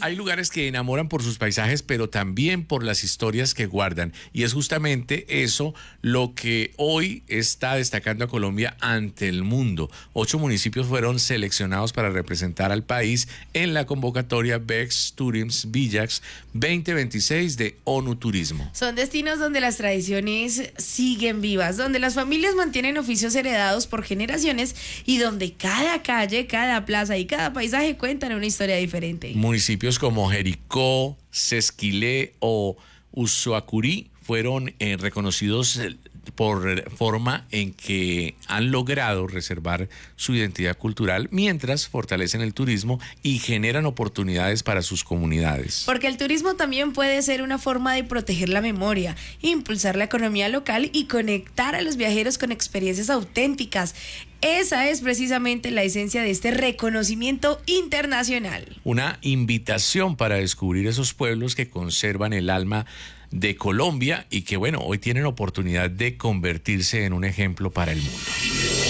hay lugares que enamoran por sus paisajes, pero también por las historias que guardan. Y es justamente eso lo que hoy está destacando a Colombia ante el mundo. 8 municipios fueron seleccionados para representar al país en la convocatoria Best Tourism Village 2026 de ONU Turismo. Son destinos donde las tradiciones siguen vivas, donde las familias mantienen oficios heredados por generaciones y donde cada calle, cada plaza y cada paisaje cuentan una historia diferente. Municipios como Jericó, Sesquilé o Usuacurí fueron reconocidos por forma en que han logrado reservar su identidad cultural mientras fortalecen el turismo y generan oportunidades para sus comunidades. Porque el turismo también puede ser una forma de proteger la memoria, impulsar la economía local y conectar a los viajeros con experiencias auténticas. Esa es precisamente la esencia de este reconocimiento internacional. Una invitación para descubrir esos pueblos que conservan el alma de Colombia y que, bueno, hoy tienen oportunidad de convertirse en un ejemplo para el mundo.